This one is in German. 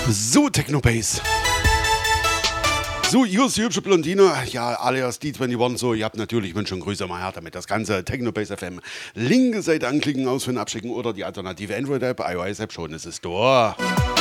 So, Technobase. So, hier ist die hübsche Blondine. Ja, alias D21 so. Ihr habt natürlich Wünsche und Grüße mal her damit. Das ganze Technobase FM. Linke Seite anklicken, ausführen, abschicken oder die alternative Android-App, iOS-App schon. Es ist da.